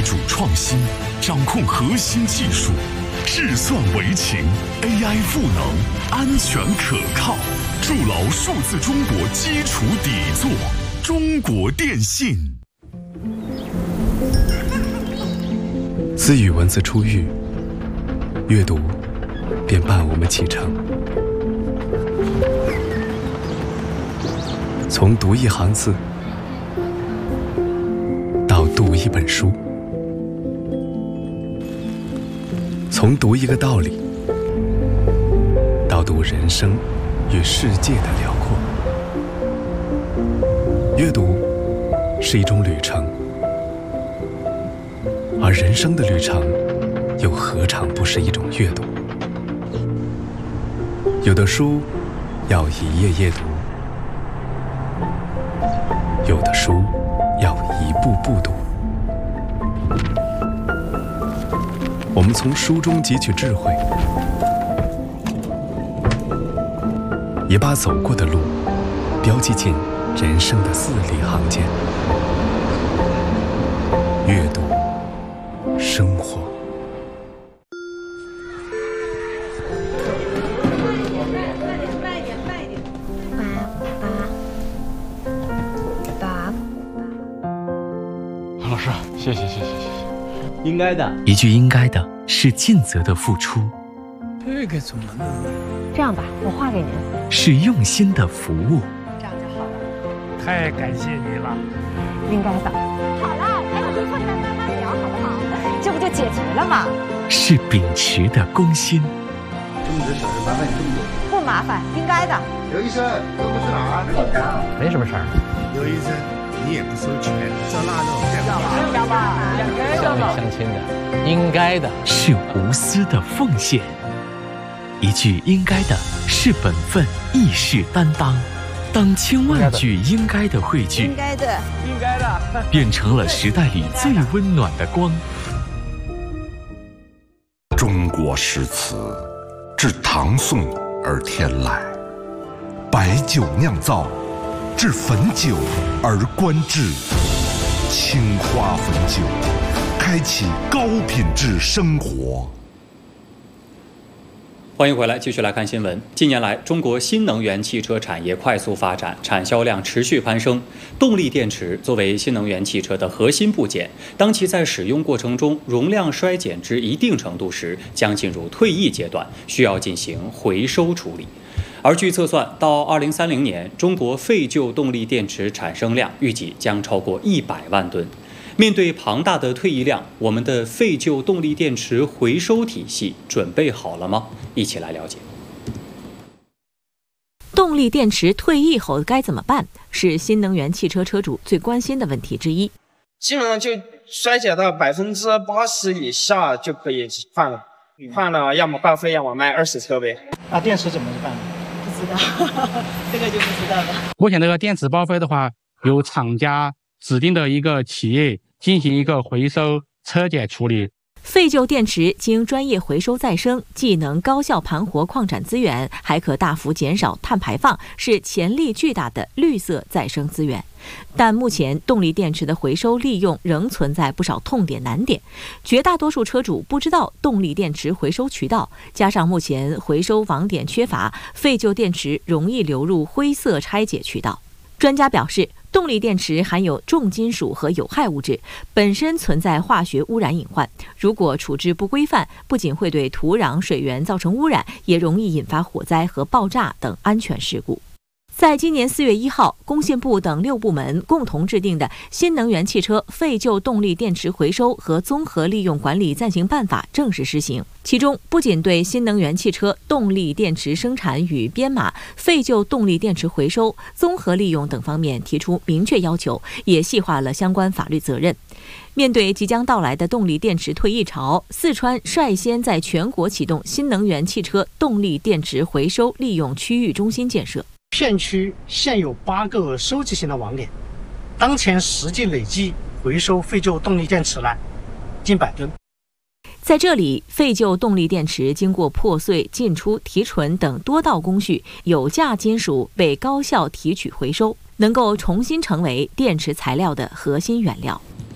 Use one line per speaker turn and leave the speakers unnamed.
主创新，掌控核心技术，智算为情 ，AI 赋能，安全可靠，筑牢数字中国基础底座。中国电信。
自与文字初遇，阅读便伴我们启程。从读一行字到读一本书，从读一个道理到读人生与世界的辽阔。阅读是一种旅程，而人生的旅程又何尝不是一种阅读？有的书要一页页读，有的书要一步步读。我们从书中汲取智慧，也把走过的路标记进人生的字里行间。阅读生活。
老师，谢谢。
应该的，
一句应该的是尽责的付出，
这个怎么弄？
这样吧，我画给您。
是用心的服务。
这样就好了。
太感谢你了。
应该的。好了，还有回复你们慢慢聊，好不好？这不就解决了吗？
是秉持的公心。
这么点小事麻烦你这么多。
不麻烦，应该的。
刘医生，这不是哪儿？
没什么事儿。
刘医生，你也不收钱，这腊肉
2吧，2根
乡里乡亲的，应该的。
是无私的奉献。一句应该的是本分，亦是担当。当千万句应该的汇聚，
应该的，
变成了时代里最温暖的光。
中国诗词自唐宋而天来，白酒酿造，至汾酒而观致。青花汾酒，开启高品质生活。
欢迎回来，继续来看新闻。近年来，中国新能源汽车产业快速发展，产销量持续攀升。动力电池作为新能源汽车的核心部件，当其在使用过程中容量衰减至一定程度时，将进入退役阶段，需要进行回收处理。而据测算，到2030年，中国废旧动力电池产生量预计将超过100万吨。面对庞大的退役量，我们的废旧动力电池回收体系准备好了吗？一起来了解。
动力电池退役后该怎么办，是新能源汽车车主最关心的问题之一。
基本上就衰减到80%以下就可以换了，换了要么报废，要么卖20车呗。
那电池怎么办？
不知道，这个就不知道了。
目前这个电池报废的话，由厂家指定的一个企业进行一个回收车检处理。
废旧电池经专业回收再生，既能高效盘活矿产资源，还可大幅减少碳排放，是潜力巨大的绿色再生资源。但目前动力电池的回收利用仍存在不少痛点难点，绝大多数车主不知道动力电池回收渠道，加上目前回收网点缺乏，废旧电池容易流入灰色拆解渠道。专家表示，动力电池含有重金属和有害物质，本身存在化学污染隐患。如果处置不规范，不仅会对土壤、水源造成污染，也容易引发火灾和爆炸等安全事故。在今年4月1号，工信部等6部门共同制定的《新能源汽车废旧动力电池回收和综合利用管理暂行办法》正式施行。其中，不仅对新能源汽车动力电池生产与编码、废旧动力电池回收、综合利用等方面提出明确要求，也细化了相关法律责任。面对即将到来的动力电池退役潮，四川率先在全国启动新能源汽车动力电池回收利用区域中心建设。
片区现有8个收集型的网点，当前实际累计回收废旧动力电池呢近100吨。
在这里，废旧动力电池经过破碎、进出、提纯等多道工序，有价金属被高效提取回收，能够重新成为电池材料的核心原料。